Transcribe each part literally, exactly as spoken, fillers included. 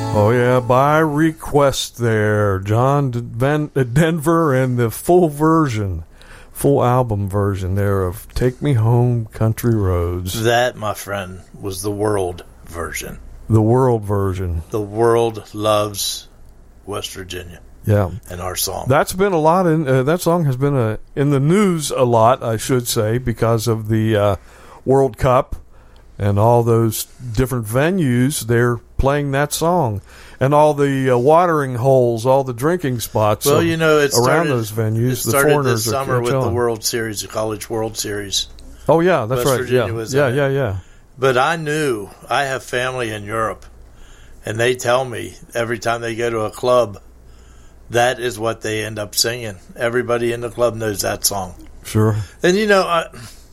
Oh yeah, by request there, John Van Denver, and the full version, full album version there of "Take Me Home, Country Roads." That, my friend, was the world version. The world version. The world loves West Virginia. Yeah, and our song. That's been a lot in uh, that song has been a, in the news a lot, I should say, because of the uh, World Cup and all those different venues. They're playing that song, and all the uh, watering holes, all the drinking spots. Well, you know, it around started, those venues. It the started foreigners this summer are with the on. World Series, the College World Series. Oh yeah, that's West right. Virginia yeah, was yeah, in it. yeah, yeah. But I knew I have family in Europe, and they tell me every time they go to a club, that is what they end up singing. Everybody in the club knows that song. Sure. And, you know, I,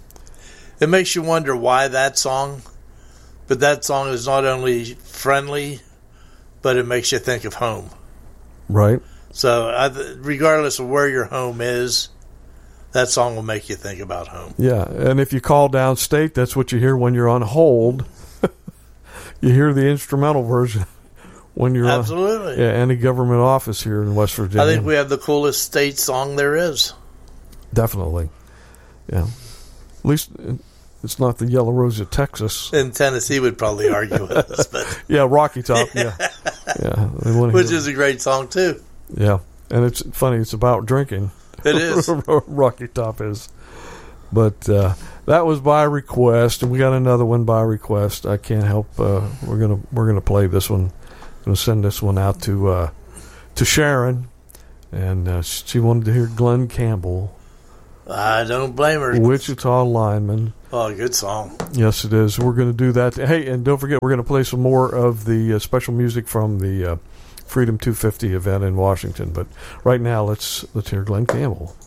it makes you wonder why that song, but that song is not only friendly, but it makes you think of home. Right. So I, regardless of where your home is, that song will make you think about home. Yeah, and if you call downstate, that's what you hear when you're on hold. You hear the instrumental version. When you're Absolutely. On, yeah, any government office here in West Virginia. I think we have the coolest state song there is. Definitely. Yeah. At least it's not the Yellow Rose of Texas. In Tennessee would probably argue with us. But yeah, Rocky Top. Yeah. yeah. They want to Which hear is a great song, too. Yeah. And it's funny. It's about drinking. It is. Rocky Top is. But uh, that was by request, and we got another one by request. I can't help. Uh, we're gonna we're gonna play this one. Going to send this one out to uh, to Sharon, and uh, she wanted to hear Glenn Campbell. I don't blame her. Wichita Lineman. Oh, good song. Yes, it is. We're going to do that. Hey, and don't forget, we're going to play some more of the uh, special music from the uh, Freedom two fifty event in Washington. But right now, let's let's hear Glenn Campbell.